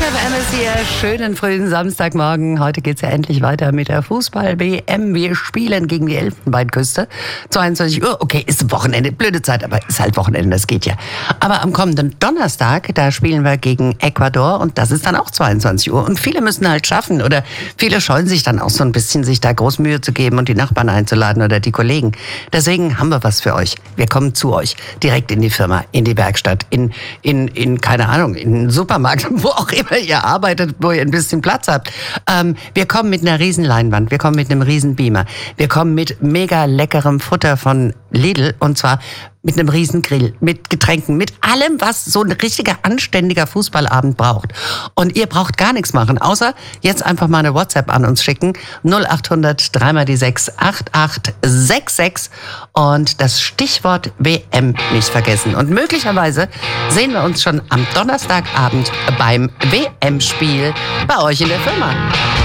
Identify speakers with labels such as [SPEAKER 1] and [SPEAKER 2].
[SPEAKER 1] FM ist hier. Schönen frühen Samstagmorgen. Heute geht's ja endlich weiter mit der Fußball-WM. Wir spielen gegen die Elfenbeinküste. 22 Uhr. Okay, ist Wochenende. Blöde Zeit, aber ist halt Wochenende, das geht ja. Aber am kommenden Donnerstag, da spielen wir gegen Ecuador und das ist dann auch 22 Uhr. Und viele müssen halt schaffen oder viele scheuen sich dann auch so ein bisschen, sich da groß Mühe zu geben und die Nachbarn einzuladen oder die Kollegen. Deswegen haben wir was für euch. Wir kommen zu euch direkt in die Firma, in die Werkstatt, in keine Ahnung, in den Supermarkt, wo auch immer ihr arbeitet, wo ihr ein bisschen Platz habt. Wir kommen mit einer riesen Leinwand, wir kommen mit einem riesen Beamer, wir kommen mit mega leckerem Futter von Lidl und zwar mit einem riesen Grill, mit Getränken, mit allem, was so ein richtiger, anständiger Fußballabend braucht. Und ihr braucht gar nichts machen, außer jetzt einfach mal eine WhatsApp an uns schicken. 0800 3 die 6 8866 und das Stichwort WM nicht vergessen. Und möglicherweise sehen wir uns schon am Donnerstagabend beim WM-Spiel bei euch in der Firma.